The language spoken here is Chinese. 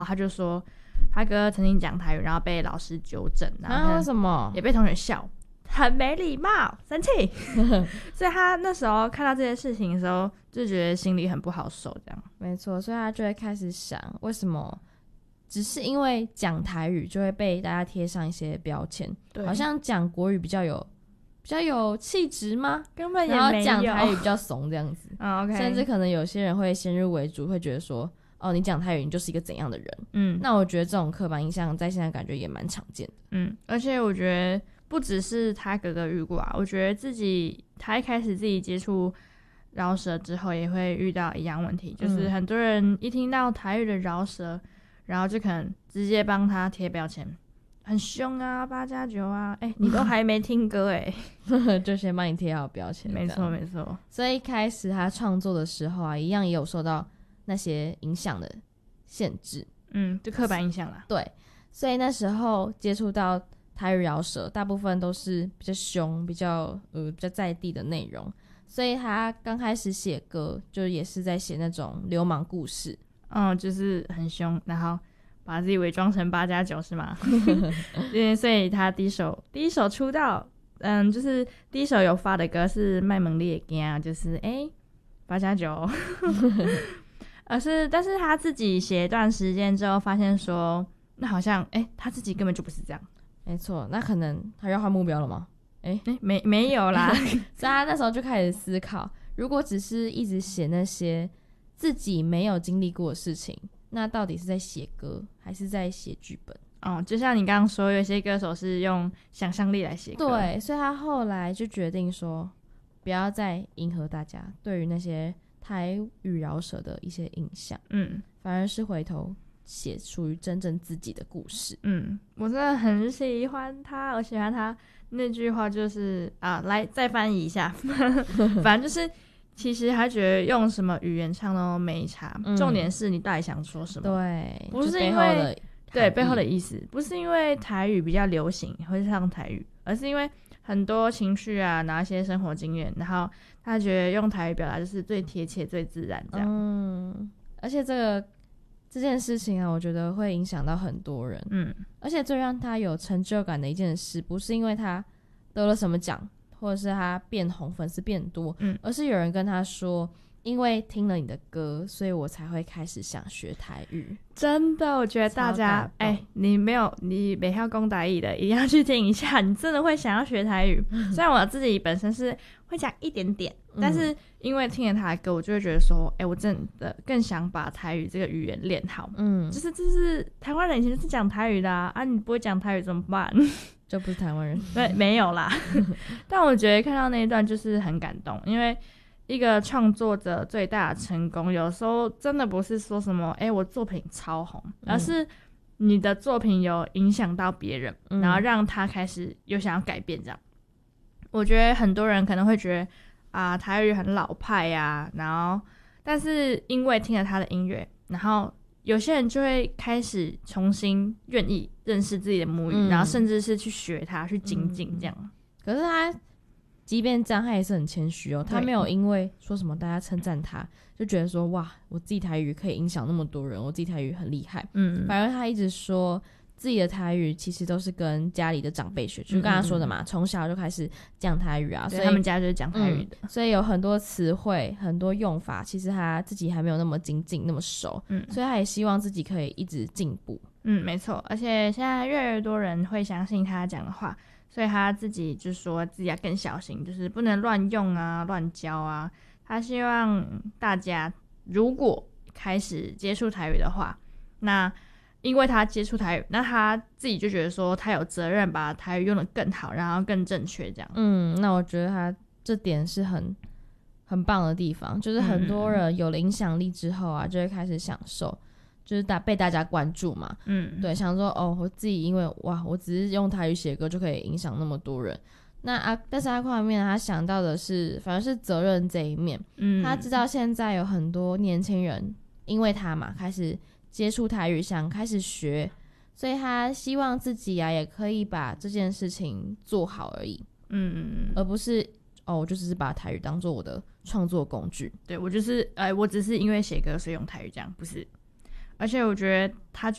他就说他哥曾经讲台语，然后被老师纠正，然后为什么也被同学笑，很没礼貌，生气。所以他那时候看到这些事情的时候，就觉得心里很不好受，这样。 没错，所以他就会开始想，为什么只是因为讲台语就会被大家贴上一些标签，好像讲国语比较有气质吗？ 根本也然没有。 后讲台语比较怂这样子。 OK， 甚至可能有些人会先入为主，会觉得说，哦，你讲台语你就是一个怎样的人。那我觉得这种刻板印象在现在感觉也蛮常见的。 而且我觉得不只是他哥哥遇过啊，我觉得他一开始自己接触饶舌之后也会遇到一样问题，就是很多人一听到台语的饶舌，然后就可能直接帮他贴标签，很凶啊，8+9啊，你都还没听歌就先帮你贴好标签。 没错没错。 所以一开始他创作的时候啊，一样也有受到那些影响的限制， 就刻板印象啦。 对，所以那时候接触到台语饶舌，大部分都是比较凶、比较在地的内容，所以他刚开始写歌，就也是在写那种流氓故事。 就是很凶，然后把自己伪装成8+9是吗？所以他第一首出道，就是第一首有发的歌是《卖萌烈惊》，就是8+9。但是他自己写一段时间之后，发现说，那好像他自己根本就不是这样。 没错，那可能他要换目标了吗？ 没有啦。 所以他那时候就开始思考，如果只是一直写那些自己没有经历过的事情，那到底是在写歌还是在写剧本？ 就像你刚刚说，有些歌手是用想象力来写歌。 对，所以他后来就决定说，不要再迎合大家对于那些台语饶舌的一些印象，反而是回头写属于真正自己的故事。 我真的很喜欢他，我喜欢他那句话就是来再翻译一下。反正就是其实他觉得用什么语言唱都没差，重点是你到底想说什么。 对， 不是因为背后的意思，不是因为台语比较流行会唱台语，而是因为很多情绪啊，拿一些生活经验，然后他觉得用台语表达就是最贴切最自然这样。 而且这件事情啊，我觉得会影响到很多人。而且最让他有成就感的一件事，不是因为他得了什么奖，或者是他变红粉丝变多，而是有人跟他说，因为听了你的歌，所以我才会开始想学台语。 真的，我觉得大家你没要讲台语的一定要去听一下，你真的会想要学台语。虽然我自己本身是会讲一点点，但是因为听了他的歌，我就会觉得说我真的更想把台语这个语言练好。就是台湾人以前就是讲台语的啊，你不会讲台语怎么办？ 就不是台湾人。 对，没有啦。但我觉得看到那一段就是很感动，因为一个创作者最大的成功，有时候真的不是说什么我作品超红，而是你的作品有影响到别人，然后让他开始有想要改变这样。我觉得很多人可能会觉得台语很老派啊，然后但是因为听了他的音乐，然后有些人就会开始重新愿意认识自己的母语，然后甚至是去学它，去精进这样。 可是他即便这样，他也是很谦虚哦，他没有因为说什么大家称赞他，就觉得说哇，我自己台语可以影响那么多人，我自己台语很厉害。反而他一直说自己的台语其实都是跟家里的长辈学，就是刚刚说的嘛，从小就开始讲台语啊，所以他们家就是讲台语的， 所以有很多词汇、很多用法，其实他自己还没有那么精进、那么熟，所以他也希望自己可以一直进步。 没错，而且现在越来越多人会相信他讲的话，所以他自己就说自己要更小心，就是不能乱用啊、乱教啊。他希望大家如果开始接触台语的话，那因为他接触台语，那他自己就觉得说他有责任把台语用得更好，然后更正确这样。 那我觉得他这点是很棒的地方，就是很多人有了影响力之后啊，就会开始享受，就是被大家关注嘛。对，想说我自己因为我只是用台语写歌就可以影响那么多人。但是阿宽面他想到的是反而是责任这一面。他知道现在有很多年轻人因为他嘛开始接触台语，想开始学，所以他希望自己也可以把这件事情做好而已。而不是我就只是把台语当做我的创作工具。 对，我就是我只是因为写歌所以用台语这样，不是。 而且我觉得他